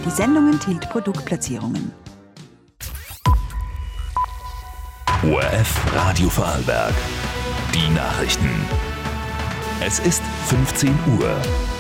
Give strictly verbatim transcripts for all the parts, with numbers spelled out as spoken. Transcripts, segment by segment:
Die Sendung enthielt Produktplatzierungen. O R F Radio Vorarlberg. Die Nachrichten. Es ist fünfzehn Uhr.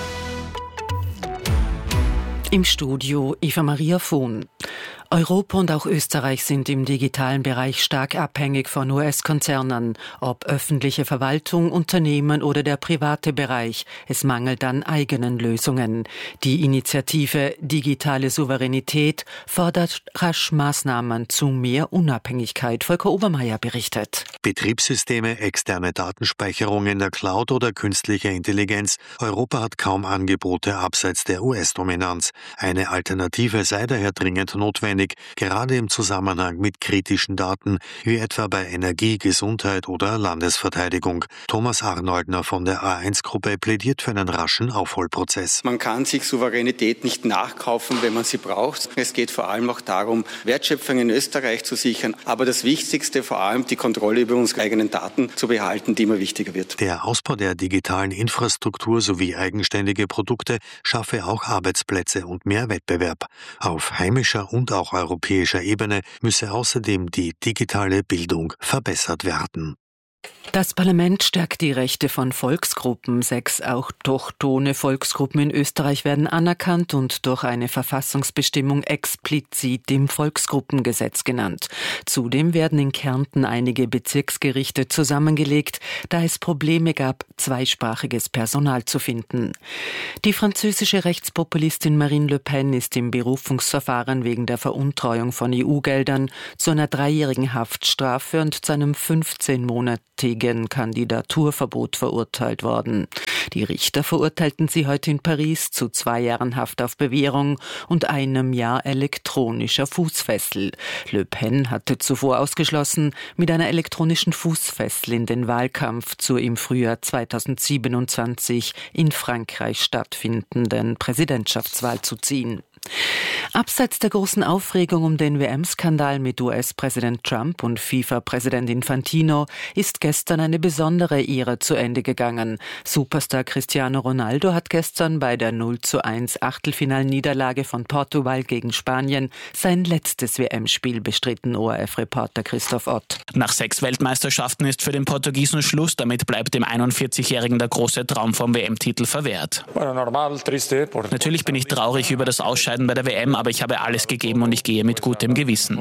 Im Studio Eva Maria Vohn. Europa und auch Österreich sind im digitalen Bereich stark abhängig von U S-Konzernen. Ob öffentliche Verwaltung, Unternehmen oder der private Bereich, es mangelt an eigenen Lösungen. Die Initiative Digitale Souveränität fordert rasch Maßnahmen zu mehr Unabhängigkeit. Volker Obermeier berichtet. Betriebssysteme, externe Datenspeicherung in der Cloud oder künstliche Intelligenz. Europa hat kaum Angebote abseits der U S-Dominanz. Eine Alternative sei daher dringend notwendig, gerade im Zusammenhang mit kritischen Daten, wie etwa bei Energie, Gesundheit oder Landesverteidigung. Thomas Arnoldner von der A eins Gruppe plädiert für einen raschen Aufholprozess. Man kann sich Souveränität nicht nachkaufen, wenn man sie braucht. Es geht vor allem auch darum, Wertschöpfung in Österreich zu sichern, aber das Wichtigste vor allem die Kontrolle über unsere eigenen Daten zu behalten, die immer wichtiger wird. Der Ausbau der digitalen Infrastruktur sowie eigenständige Produkte schaffe auch Arbeitsplätze und mehr Wettbewerb. Auf heimischer und auch europäischer Ebene müsse außerdem die digitale Bildung verbessert werden. Das Parlament stärkt die Rechte von Volksgruppen. Sechs autochthone Volksgruppen in Österreich werden anerkannt und durch eine Verfassungsbestimmung explizit im Volksgruppengesetz genannt. Zudem werden in Kärnten einige Bezirksgerichte zusammengelegt, da es Probleme gab, zweisprachiges Personal zu finden. Die französische Rechtspopulistin Marine Le Pen ist im Berufungsverfahren wegen der Veruntreuung von E U-Geldern zu einer dreijährigen Haftstrafe und zu einem fünfzehnmonatigen Kandidaturverbot verurteilt worden. Die Richter verurteilten sie heute in Paris zu zwei Jahren Haft auf Bewährung und einem Jahr elektronischer Fußfessel. Le Pen hatte zuvor ausgeschlossen, mit einer elektronischen Fußfessel in den Wahlkampf zur im Frühjahr zweitausendsiebenundzwanzig in Frankreich stattfindenden Präsidentschaftswahl zu ziehen. Abseits der großen Aufregung um den W M-Skandal mit U S-Präsident Trump und FIFA-Präsident Infantino ist gestern eine besondere Ära zu Ende gegangen. Superstar Cristiano Ronaldo hat gestern bei der null zu eins Achtelfinalniederlage von Portugal gegen Spanien sein letztes W M-Spiel bestritten, O R F-Reporter Christoph Ott. Nach sechs Weltmeisterschaften ist für den Portugiesen Schluss, damit bleibt dem einundvierzigjährigen der große Traum vom W M-Titel verwehrt. Natürlich bin ich traurig über das Ausscheiden bei der W M, aber ich habe alles gegeben und ich gehe mit gutem Gewissen.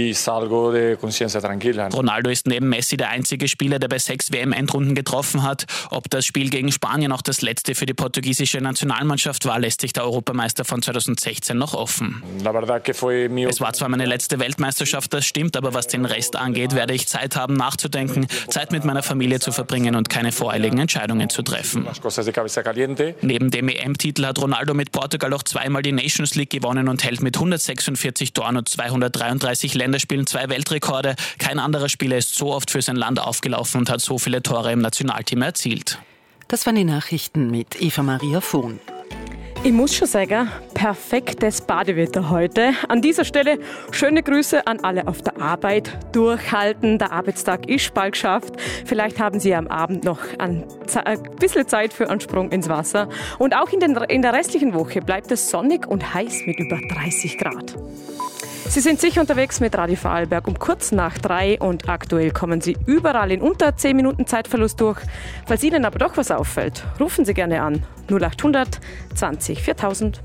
Ronaldo ist neben Messi der einzige Spieler, der bei sechs W M-Endrunden getroffen hat. Ob das Spiel gegen Spanien auch das letzte für die portugiesische Nationalmannschaft war, lässt sich der Europameister von zweitausendsechzehn noch offen. Es war zwar meine letzte Weltmeisterschaft, das stimmt, aber was den Rest angeht, werde ich Zeit haben nachzudenken, Zeit mit meiner Familie zu verbringen und keine voreiligen Entscheidungen zu treffen. Neben dem E M-Titel hat Ronaldo mit Portugal auch zweimal die Nations League gewonnen und hält mit hundertsechsundvierzig Toren und zweihundertdreiunddreißig Länderspielen zwei Weltrekorde. Kein anderer Spieler ist so oft für sein Land aufgelaufen und hat so viele Tore im Nationalteam erzielt. Das waren die Nachrichten mit Eva Maria Vohn. Ich muss schon sagen, perfektes Badewetter heute. An dieser Stelle schöne Grüße an alle auf der Arbeit. Durchhalten, der Arbeitstag ist bald geschafft. Vielleicht haben Sie am Abend noch ein bisschen Zeit für einen Sprung ins Wasser. Und auch in, den, in der restlichen Woche bleibt es sonnig und heiß mit über dreißig Grad. Sie sind sicher unterwegs mit Radio Vorarlberg um kurz nach drei und aktuell kommen Sie überall in unter zehn Minuten Zeitverlust durch. Falls Ihnen aber doch was auffällt, rufen Sie gerne an null achthundert zwanzig viertausend.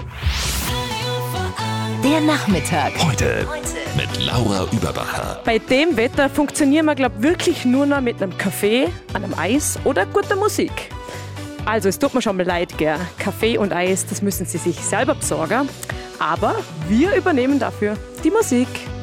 Der Nachmittag. Heute, Heute mit Laura Überbacher. Bei dem Wetter funktionieren wir, glaube ich, wirklich nur noch mit einem Kaffee, einem Eis oder guter Musik. Also es tut mir schon mal leid, gell? Kaffee und Eis, das müssen Sie sich selber besorgen. Aber wir übernehmen dafür die Musik.